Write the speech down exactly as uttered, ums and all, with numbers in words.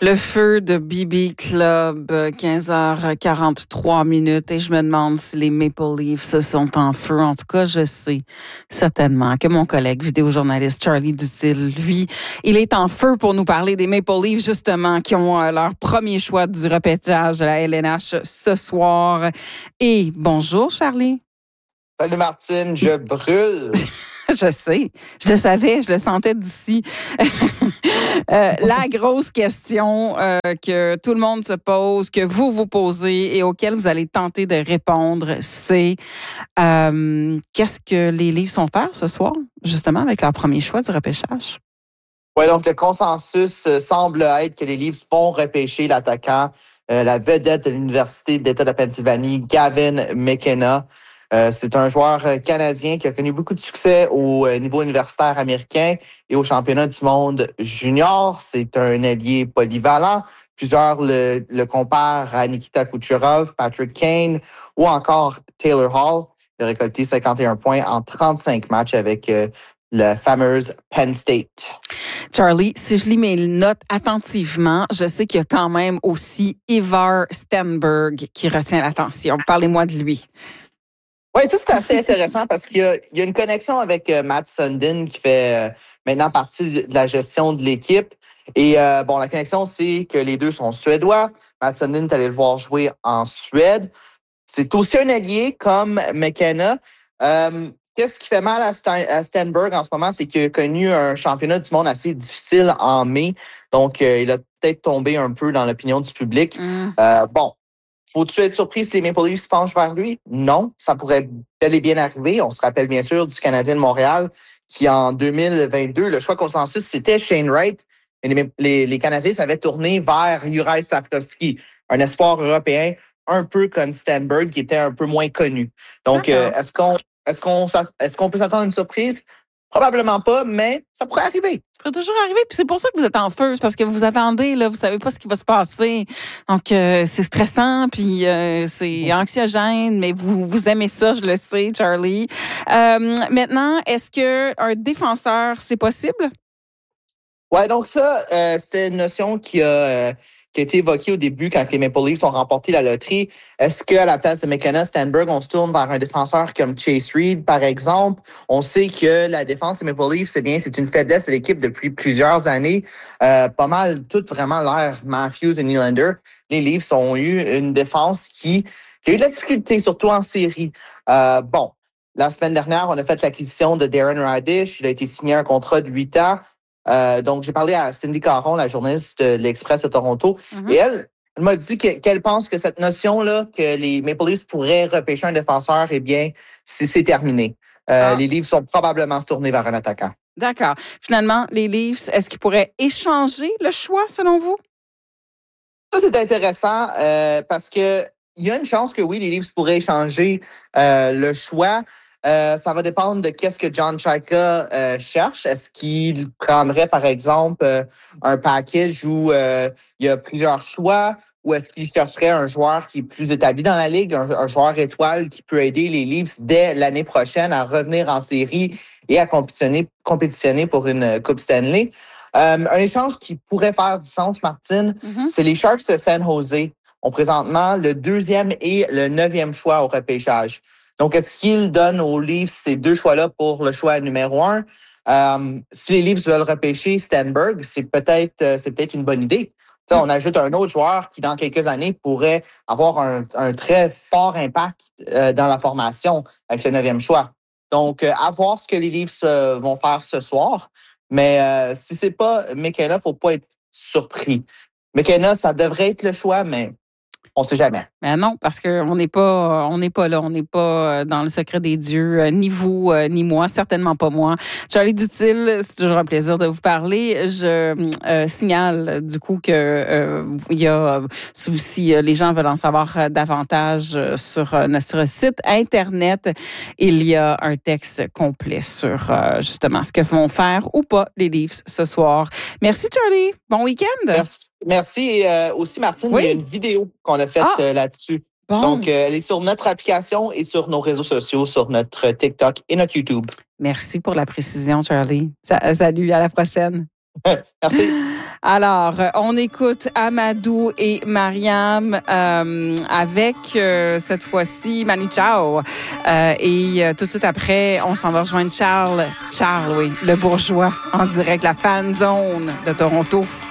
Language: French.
Le feu de B B Club, quinze heures quarante-trois minutes, et je me demande si les Maple Leafs sont en feu. En tout cas, je sais certainement que mon collègue vidéojournaliste Charlie Dutil, lui, il est en feu pour nous parler des Maple Leafs, justement, qui ont euh, leur premier choix du repêchage de la L N H ce soir. Et bonjour, Charlie. Salut Martine, je brûle. Je sais, je le savais, je le sentais d'ici. euh, la grosse question euh, que tout le monde se pose, que vous vous posez et auquel vous allez tenter de répondre, c'est euh, qu'est-ce que les Leafs vont faire ce soir, justement, avec leur premier choix du repêchage? Oui, donc le consensus euh, semble être que les Leafs vont repêcher l'attaquant, euh, la vedette de l'Université de l'État de Pennsylvanie, Gavin McKenna. Euh, c'est un joueur canadien qui a connu beaucoup de succès au niveau universitaire américain et au championnat du monde junior. C'est un ailier polyvalent. Plusieurs le, le comparent à Nikita Kucherov, Patrick Kane ou encore Taylor Hall. Il a récolté cinquante et un points en trente-cinq matchs avec euh, la fameuse Penn State. Charlie, si je lis mes notes attentivement, je sais qu'il y a quand même aussi Ivar Stenberg qui retient l'attention. Parlez-moi de lui. Oui, ça, c'est assez intéressant parce qu'il y a, il y a une connexion avec euh, Matt Sundin qui fait euh, maintenant partie de la gestion de l'équipe. Et euh, bon, la connexion, c'est que les deux sont suédois. Matt Sundin est allé le voir jouer en Suède. C'est aussi un allié comme McKenna. Euh, qu'est-ce qui fait mal à, Sten- à Stenberg en ce moment, c'est qu'il a connu un championnat du monde assez difficile en mai. Donc, euh, il a peut-être tombé un peu dans l'opinion du public. Mm. Euh, bon. Faut-tu être surpris si les Maple Leafs se penchent vers lui? Non, ça pourrait bel et bien arriver. On se rappelle bien sûr du Canadien de Montréal qui, en deux mille vingt-deux, le choix consensus, c'était Shane Wright. Et les, les, les Canadiens s'avaient tourné vers Juraj Slafkovský, un espoir européen un peu comme Stenberg, qui était un peu moins connu. Donc, euh, est-ce qu'on, est-ce qu'on, est-ce qu'on peut s'attendre à une surprise? Probablement pas, mais ça pourrait arriver. Ça pourrait toujours arriver. Puis c'est pour ça que vous êtes en feu. C'est parce que vous attendez, là, vous savez pas ce qui va se passer. Donc, euh, c'est stressant, puis euh, c'est anxiogène, mais vous, vous aimez ça, je le sais, Charlie. Euh, maintenant, est-ce que un défenseur, c'est possible? Ouais, donc ça, euh, c'est une notion qui a, euh, qui a été évoquée au début quand les Maple Leafs ont remporté la loterie. Est-ce qu'à la place de McKenna, Stenberg, on se tourne vers un défenseur comme Chase Reed, par exemple? On sait que la défense des Maple Leafs, c'est bien, c'est une faiblesse de l'équipe depuis plusieurs années. Euh, pas mal, tout vraiment l'air Matthews et Nylander. Les Leafs ont eu une défense qui, qui a eu de la difficulté, surtout en série. Euh, bon, la semaine dernière, on a fait l'acquisition de Darren Radish. Il a été signé un contrat de huit ans. Euh, donc, j'ai parlé à Cindy Caron, la journaliste de l'Express de Toronto, mm-hmm. et elle, elle m'a dit que, qu'elle pense que cette notion-là, que les Maple Leafs pourraient repêcher un défenseur, eh bien, c'est, c'est terminé. Euh, ah. Les Leafs sont probablement se tourner vers un attaquant. D'accord. Finalement, les Leafs, est-ce qu'ils pourraient échanger le choix, selon vous? Ça, c'est intéressant euh, parce que il y a une chance que oui, les Leafs pourraient échanger euh, le choix. Euh, ça va dépendre de qu'est-ce que John Chayka euh, cherche. Est-ce qu'il prendrait, par exemple, euh, un package où euh, il y a plusieurs choix, ou est-ce qu'il chercherait un joueur qui est plus établi dans la Ligue, un, un joueur étoile qui peut aider les Leafs dès l'année prochaine à revenir en série et à compétitionner, compétitionner pour une Coupe Stanley? Euh, un échange qui pourrait faire du sens, Martine, mm-hmm. c'est les Sharks de San Jose ont présentement le deuxième et le neuvième choix au repêchage. Donc, est-ce qu'ils donnent aux Leafs ces deux choix-là pour le choix numéro un? Euh, si les Leafs veulent repêcher Stenberg, c'est peut-être, euh, c'est peut-être une bonne idée. T'sais, on ajoute un autre joueur qui, dans quelques années, pourrait avoir un, un très fort impact euh, dans la formation avec le neuvième choix. Donc, euh, à voir ce que les Leafs euh, vont faire ce soir. Mais euh, si c'est pas McKenna, faut pas être surpris. McKenna, ça devrait être le choix, mais on sait jamais. Mais non, parce qu'on n'est pas, on n'est pas là, on n'est pas dans le secret des dieux, ni vous, ni moi, certainement pas moi. Charlie Dutil, c'est toujours un plaisir de vous parler. Je euh, signale du coup que euh, il y a, si les gens veulent en savoir davantage sur notre site internet, il y a un texte complet sur euh, justement ce que vont faire ou pas les Leafs ce soir. Merci Charlie, bon week-end. Merci. Merci. Et euh, aussi, Martine, oui? Il y a une vidéo qu'on a faite ah, euh, là-dessus. Bon. Donc, euh, elle est sur notre application et sur nos réseaux sociaux, sur notre TikTok et notre YouTube. Merci pour la précision, Charlie. Salut, à la prochaine. Merci. Alors, on écoute Amadou et Mariam euh, avec euh, cette fois-ci Manu Chao. Euh, et euh, tout de suite après, on s'en va rejoindre Charles, Charles, oui, le bourgeois, en direct, la fan zone de Toronto.